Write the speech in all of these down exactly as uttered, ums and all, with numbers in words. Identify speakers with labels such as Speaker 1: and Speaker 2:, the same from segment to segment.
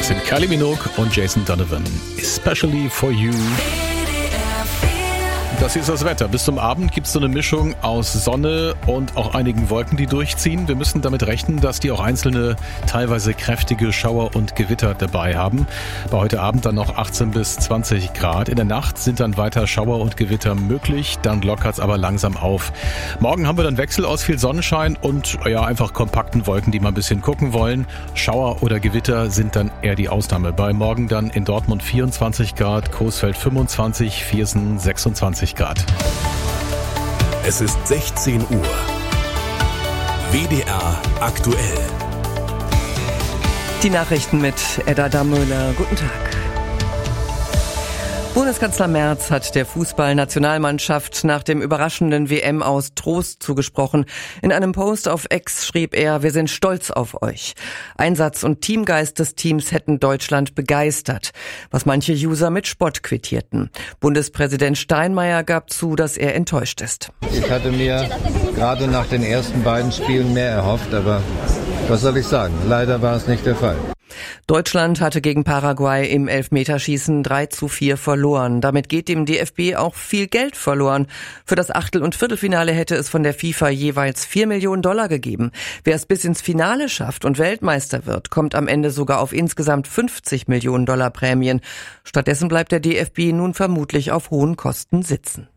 Speaker 1: Das sind Kylie Minogue und Jason Donovan. Especially for you. Das hier ist das Wetter. Bis zum Abend gibt es so eine Mischung aus Sonne und auch einigen Wolken, die durchziehen. Wir müssen damit rechnen, dass die auch einzelne, teilweise kräftige Schauer und Gewitter dabei haben. Bei heute Abend dann noch achtzehn bis zwanzig Grad. In der Nacht sind dann weiter Schauer und Gewitter möglich. Dann lockert es aber langsam auf. Morgen haben wir dann Wechsel aus viel Sonnenschein und ja einfach kompakten Wolken, die mal ein bisschen gucken wollen. Schauer oder Gewitter sind dann eher die Ausnahme. Bei morgen dann in Dortmund vierundzwanzig Grad, Coesfeld fünfundzwanzig, Viersen sechsundzwanzig Grad.
Speaker 2: Es ist sechzehn Uhr. W D R aktuell.
Speaker 3: Die Nachrichten mit Edda Dammöhler. Guten Tag. Bundeskanzler Merz hat der Fußballnationalmannschaft nach dem überraschenden W M-Aus Trost zugesprochen. In einem Post auf X schrieb er: Wir sind stolz auf euch. Einsatz und Teamgeist des Teams hätten Deutschland begeistert, was manche User mit Spott quittierten. Bundespräsident Steinmeier gab zu, dass er enttäuscht ist.
Speaker 4: Ich hatte mir gerade nach den ersten beiden Spielen mehr erhofft, aber was soll ich sagen? Leider war es nicht der Fall.
Speaker 3: Deutschland hatte gegen Paraguay im Elfmeterschießen drei zu vier verloren. Damit geht dem D F B auch viel Geld verloren. Für das Achtel- und Viertelfinale hätte es von der FIFA jeweils vier Millionen Dollar gegeben. Wer es bis ins Finale schafft und Weltmeister wird, kommt am Ende sogar auf insgesamt fünfzig Millionen Dollar Prämien. Stattdessen bleibt der D F B nun vermutlich auf hohen Kosten sitzen.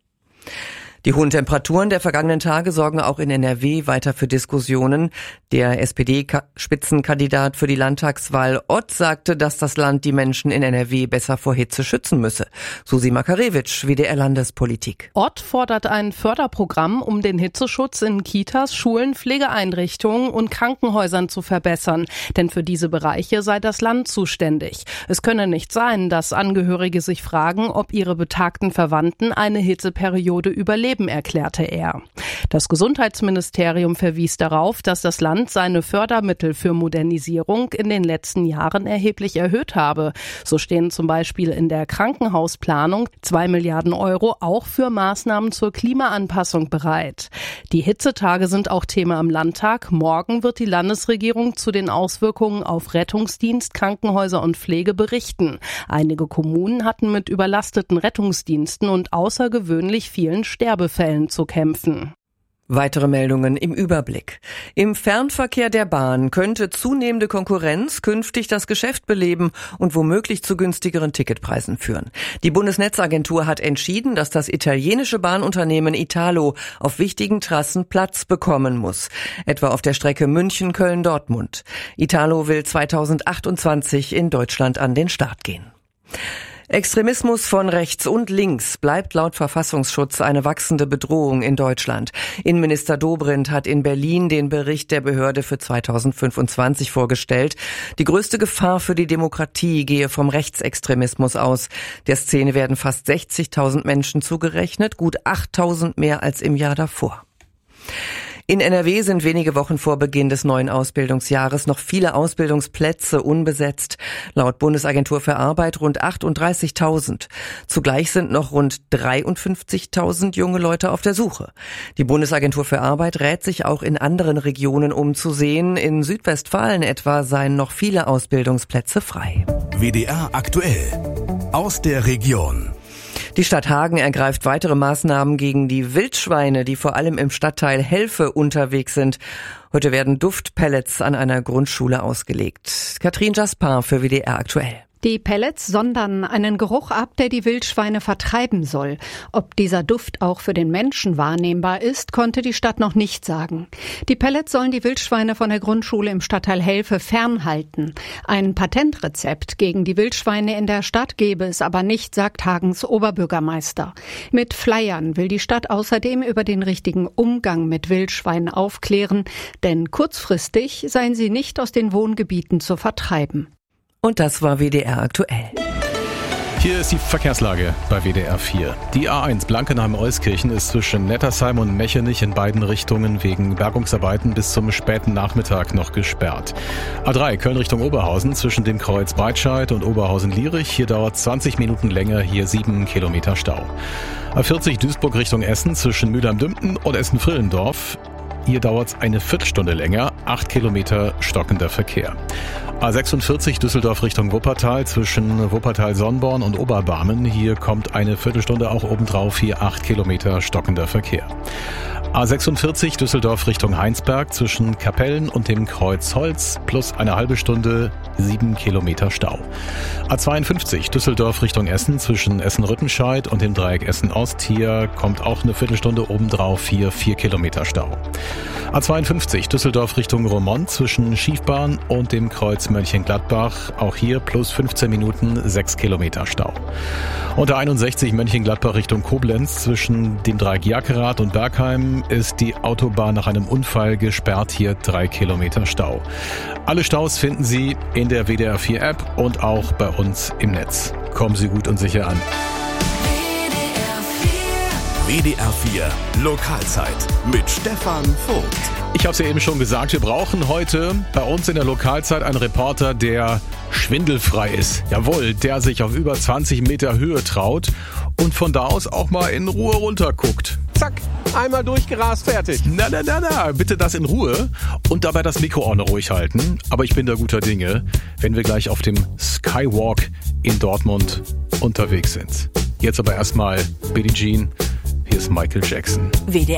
Speaker 3: Die hohen Temperaturen der vergangenen Tage sorgen auch in N R W weiter für Diskussionen. Der S P D-Spitzenkandidat für die Landtagswahl Ott sagte, dass das Land die Menschen in N R W besser vor Hitze schützen müsse. Susi Makarewitsch, W D R-Landespolitik.
Speaker 5: Ott fordert ein Förderprogramm, um den Hitzeschutz in Kitas, Schulen, Pflegeeinrichtungen und Krankenhäusern zu verbessern. Denn für diese Bereiche sei das Land zuständig. Es könne nicht sein, dass Angehörige sich fragen, ob ihre betagten Verwandten eine Hitzeperiode überleben, erklärte er. Das Gesundheitsministerium verwies darauf, dass das Land seine Fördermittel für Modernisierung in den letzten Jahren erheblich erhöht habe. So stehen zum Beispiel in der Krankenhausplanung zwei Milliarden Euro auch für Maßnahmen zur Klimaanpassung bereit. Die Hitzetage sind auch Thema im Landtag. Morgen wird die Landesregierung zu den Auswirkungen auf Rettungsdienst, Krankenhäuser und Pflege berichten. Einige Kommunen hatten mit überlasteten Rettungsdiensten und außergewöhnlich vielen Sterbefällen zu kämpfen.
Speaker 3: Weitere Meldungen im Überblick. Im Fernverkehr der Bahn könnte zunehmende Konkurrenz künftig das Geschäft beleben und womöglich zu günstigeren Ticketpreisen führen. Die Bundesnetzagentur hat entschieden, dass das italienische Bahnunternehmen Italo auf wichtigen Trassen Platz bekommen muss, etwa auf der Strecke München-Köln-Dortmund. Italo will zweitausendachtundzwanzig in Deutschland an den Start gehen. Extremismus von rechts und links bleibt laut Verfassungsschutz eine wachsende Bedrohung in Deutschland. Innenminister Dobrindt hat in Berlin den Bericht der Behörde für zweitausendfünfundzwanzig vorgestellt. Die größte Gefahr für die Demokratie gehe vom Rechtsextremismus aus. Der Szene werden fast sechzigtausend Menschen zugerechnet, gut achttausend mehr als im Jahr davor. In N R W sind wenige Wochen vor Beginn des neuen Ausbildungsjahres noch viele Ausbildungsplätze unbesetzt. Laut Bundesagentur für Arbeit rund achtunddreißigtausend. Zugleich sind noch rund dreiundfünfzigtausend junge Leute auf der Suche. Die Bundesagentur für Arbeit rät sich auch in anderen Regionen umzusehen. In Südwestfalen etwa seien noch viele Ausbildungsplätze frei.
Speaker 2: W D R aktuell. Aus der Region.
Speaker 3: Die Stadt Hagen ergreift weitere Maßnahmen gegen die Wildschweine, die vor allem im Stadtteil Helfe unterwegs sind. Heute werden Duftpellets an einer Grundschule ausgelegt. Katrin Jaspar für W D R aktuell.
Speaker 6: Die Pellets sondern einen Geruch ab, der die Wildschweine vertreiben soll. Ob dieser Duft auch für den Menschen wahrnehmbar ist, konnte die Stadt noch nicht sagen. Die Pellets sollen die Wildschweine von der Grundschule im Stadtteil Helfe fernhalten. Ein Patentrezept gegen die Wildschweine in der Stadt gebe es aber nicht, sagt Hagens Oberbürgermeister. Mit Flyern will die Stadt außerdem über den richtigen Umgang mit Wildschweinen aufklären, denn kurzfristig seien sie nicht aus den Wohngebieten zu vertreiben.
Speaker 3: Und das war W D R aktuell.
Speaker 1: Hier ist die Verkehrslage bei W D R vier. Die A eins Blankenheim-Euskirchen ist zwischen Nettersheim und Mechenich in beiden Richtungen wegen Bergungsarbeiten bis zum späten Nachmittag noch gesperrt. A drei Köln Richtung Oberhausen zwischen dem Kreuz Breitscheid und Oberhausen-Lierich. Hier dauert zwanzig Minuten länger, hier sieben Kilometer Stau. A vierzig Duisburg Richtung Essen zwischen Mülheim-Dümpten und Essen-Frillendorf. Hier dauert es eine Viertelstunde länger, acht Kilometer stockender Verkehr. A sechsundvierzig Düsseldorf Richtung Wuppertal zwischen Wuppertal-Sonnborn und Oberbarmen. Hier kommt eine Viertelstunde auch obendrauf, hier acht Kilometer stockender Verkehr. A sechsundvierzig Düsseldorf Richtung Heinsberg zwischen Kapellen und dem Kreuz Holz plus eine halbe Stunde, sieben Kilometer Stau. A zweiundfünfzig Düsseldorf Richtung Essen zwischen Essen-Rüttenscheid und dem Dreieck Essen-Ost. Hier kommt auch eine Viertelstunde obendrauf, hier vier Kilometer Stau. A zweiundfünfzig Düsseldorf Richtung Roermond zwischen Schiefbahn und dem Kreuz Mönchengladbach. Auch hier plus fünfzehn Minuten, sechs Kilometer Stau. Und A einundsechzig Mönchengladbach Richtung Koblenz zwischen dem Dreieck Jackerath und Bergheim ist die Autobahn nach einem Unfall gesperrt, hier drei Kilometer Stau. Alle Staus finden Sie in der W D R vier App und auch bei uns im Netz. Kommen Sie gut und sicher an.
Speaker 2: W D R vier Lokalzeit mit Stefan Vogt.
Speaker 1: Ich habe es ja eben schon gesagt, wir brauchen heute bei uns in der Lokalzeit einen Reporter, der schwindelfrei ist. Jawohl, der sich auf über zwanzig Meter Höhe traut und von da aus auch mal in Ruhe runterguckt.
Speaker 7: Zack, einmal durchgerast, fertig.
Speaker 1: Na, na, na, na, bitte das in Ruhe und dabei das Mikro auch noch ruhig halten. Aber ich bin da guter Dinge, wenn wir gleich auf dem Skywalk in Dortmund unterwegs sind. Jetzt aber erstmal Billie Jean, hier ist Michael Jackson.
Speaker 8: W D R